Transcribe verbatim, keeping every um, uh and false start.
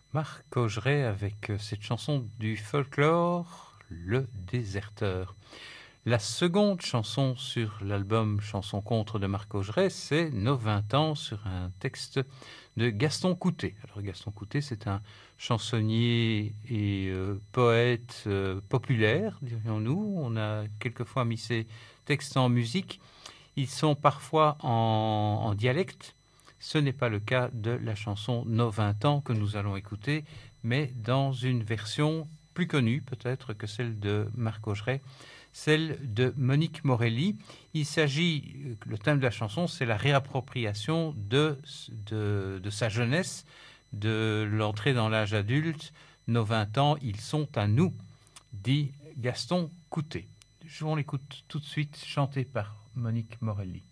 Marc Augeret avec cette chanson du folklore, Le Déserteur. La seconde chanson sur l'album Chansons contre de Marc Augeret, c'est Nos vingt ans sur un texte de Gaston Coutet. Alors Gaston Coutet, c'est un chansonnier et euh, poète euh, populaire, dirions-nous. On a quelquefois mis ses textes en musique. Ils sont parfois en, en dialecte. Ce n'est pas le cas de la chanson Nos vingt ans que nous allons écouter, mais dans une version plus connue peut-être que celle de Marc Augeret, celle de Monique Morelli. Il s'agit, le thème de la chanson, c'est la réappropriation de, de, de sa jeunesse, de l'entrée dans l'âge adulte. Nos vingt ans, ils sont à nous, dit Gaston Coutet. On l'écoute tout de suite, chanté par Monique Morelli.